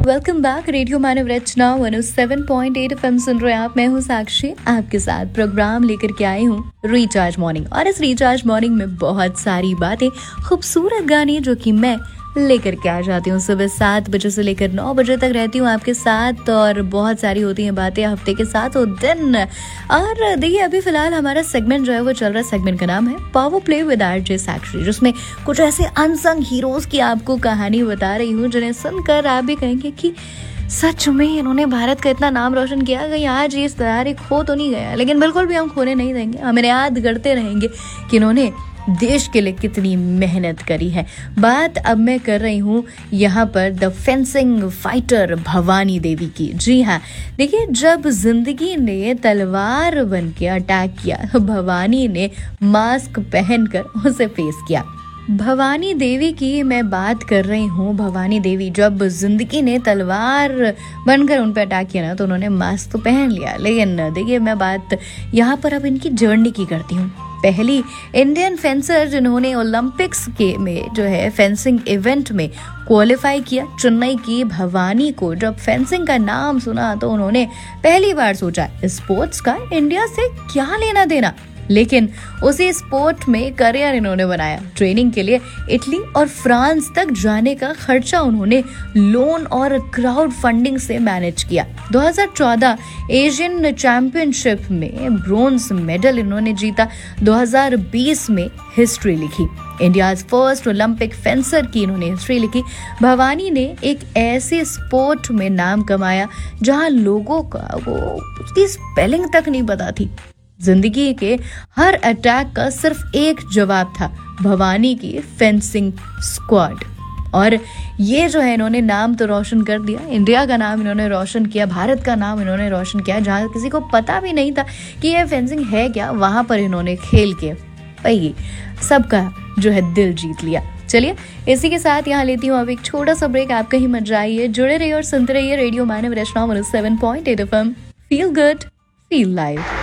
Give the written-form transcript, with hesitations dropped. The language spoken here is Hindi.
Welcome back. रेडियो मानव रचना 107.8 एफएम सुन रहे हैं आप। मैं हूँ साक्षी, आपके साथ प्रोग्राम लेकर के आई हूँ रिचार्ज मॉर्निंग। और इस रिचार्ज मॉर्निंग में बहुत सारी बातें, खूबसूरत गाने जो कि मैं लेकर के आ जाती हूँ। सुबह 7 बजे से लेकर 9 बजे तक रहती हूँ आपके साथ, और बहुत सारी होती हैं बातें हफ्ते के साथ और दिन। और देखिए, अभी फिलहाल हमारा सेगमेंट जो है वो चल रहा है। सेगमेंट का नाम है पावर प्ले विद आरजे साक्षी, जिसमें कुछ ऐसे अनसंग हीरोज की आपको कहानी बता रही हूँ जिन्हें सुनकर आप भी कहेंगे कि सच में इन्होंने भारत का इतना नाम रोशन किया, कहीं आज ये तारीख खो तो नहीं गया। लेकिन बिल्कुल भी हम खोने नहीं देंगे, हम याद करते रहेंगे कि इन्होंने देश के लिए कितनी मेहनत करी है। बात अब मैं कर रही हूँ यहाँ पर the fencing fighter Bhavani Devi की। जी हाँ, देखिए, जब जिंदगी ने तलवार बन के अटैक किया, भवानी ने मास्क पहनकर उसे फेस किया। भवानी देवी की मैं बात कर रही हूँ। भवानी देवी, जब जिंदगी ने तलवार बनकर उन पर अटैक किया ना, तो उन्होंने मास्क तो पहन लिया। लेकिन देखिए, मैं बात यहाँ पर अब इनकी जर्नी की करती हूँ। पहली इंडियन फेंसर जिन्होंने ओलंपिक्स के में जो है फेंसिंग इवेंट में क्वालिफाई किया, चेन्नई की भवानी को जब फेंसिंग का नाम सुना तो उन्होंने पहली बार सोचा, स्पोर्ट्स का इंडिया से क्या लेना देना। लेकिन उसी स्पोर्ट में करियर इन्होंने बनाया। ट्रेनिंग के लिए इटली और फ्रांस तक जाने का खर्चा उन्होंने लोन और क्राउड फंडिंग से मैनेज किया। 2014 एशियन चैंपियनशिप में ब्रोंज मेडल इन्होंने जीता। 2020 में हिस्ट्री लिखी, इंडियाज फर्स्ट ओलंपिक फेंसर की इन्होंने हिस्ट्री लिखी। भवानी ने एक ऐसे स्पोर्ट में नाम कमाया जहां लोगों का वो उसकी स्पेलिंग तक नहीं पता थी। जिंदगी के हर अटैक का सिर्फ एक जवाब था, भवानी की फेंसिंग स्क्वाड। और ये जो है, इन्होंने नाम तो रोशन कर दिया, इंडिया का नाम इन्होंने रोशन किया, भारत का नाम इन्होंने रोशन किया। जहाँ किसी को पता भी नहीं था कि ये फेंसिंग है क्या, वहां पर इन्होंने खेल के भाई सबका जो है दिल जीत लिया। चलिए, इसी के साथ यहाँ लेती हूँ अब एक छोटा सा ब्रेक। आप कहीं मत जाइए, जुड़े रहिए और सुनते रहिए रेडियो मानव रचना 107.8 FM. Feel good, feel live.